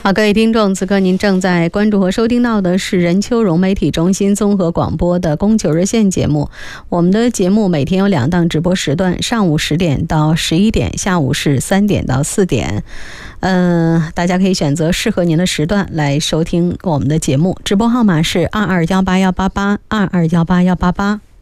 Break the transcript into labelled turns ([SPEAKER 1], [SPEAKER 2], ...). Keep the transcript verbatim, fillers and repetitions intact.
[SPEAKER 1] 好，各位听众，此刻您正在关注和收听到的是任秋荣媒体中心综合广播的供求热线节目。我们的节目每天有两档直播时段，上午十点到十一点，下午是三点到四点。嗯、呃，大家可以选择适合您的时段来收听我们的节目。直播号码是二二幺八幺八八二二幺八幺八八。